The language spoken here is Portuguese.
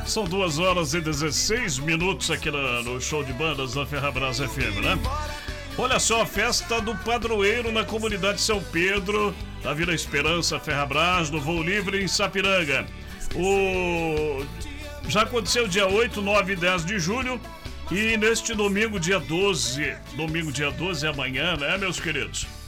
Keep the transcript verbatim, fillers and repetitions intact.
São duas horas e dezesseis minutos aqui no, no show de bandas da Ferrabras F M, né? Olha só, a festa do padroeiro na comunidade São Pedro, da Vila Esperança, Ferrabras, no Voo Livre em Sapiranga. O... Já aconteceu dia oito, nove e dez de julho. E neste domingo, dia doze, domingo, dia doze, é amanhã, né, meus queridos?